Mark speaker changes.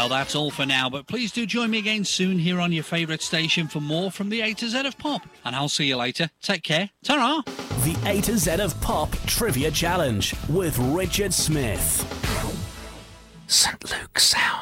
Speaker 1: Well, that's all for now, but please do join me again soon here on your favourite station for more from the A to Z of Pop. And I'll see you later. Take care. Ta-ra!
Speaker 2: The A to Z of Pop Trivia Challenge with Richard Smith. St. Luke's Sound.